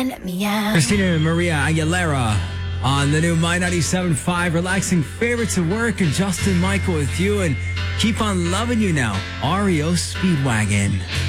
Christina Maria Aguilera on the new My 97.5 relaxing favorites at work, and Justin Michael with you, and Keep on Loving You Now, REO Speedwagon.